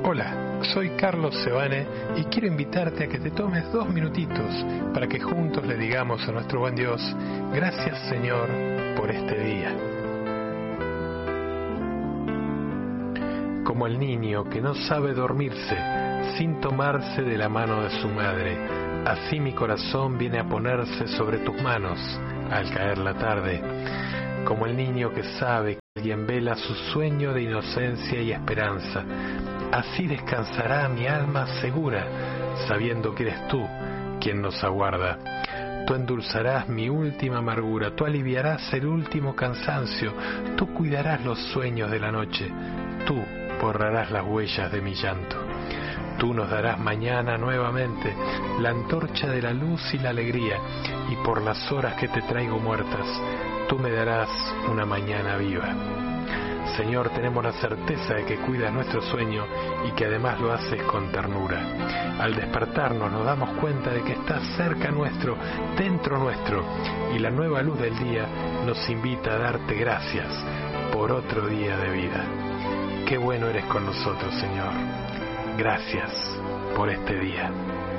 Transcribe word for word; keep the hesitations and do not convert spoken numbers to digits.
Hola, soy Carlos Sebane y quiero invitarte a que te tomes dos minutitos para que juntos le digamos a nuestro buen Dios, gracias Señor por este día. Como el niño que no sabe dormirse sin tomarse de la mano de su madre, así mi corazón viene a ponerse sobre tus manos al caer la tarde. Como el niño que sabe que alguien vela su sueño de inocencia y esperanza, así descansará mi alma segura, sabiendo que eres tú quien nos aguarda. Tú endulzarás mi última amargura, tú aliviarás el último cansancio, tú cuidarás los sueños de la noche, tú borrarás las huellas de mi llanto. Tú nos darás mañana nuevamente la antorcha de la luz y la alegría, y por las horas que te traigo muertas, tú me darás una mañana viva. Señor, tenemos la certeza de que cuidas nuestro sueño y que además lo haces con ternura. Al despertarnos nos damos cuenta de que estás cerca nuestro, dentro nuestro, y la nueva luz del día nos invita a darte gracias por otro día de vida. Qué bueno eres con nosotros, Señor. Gracias por este día.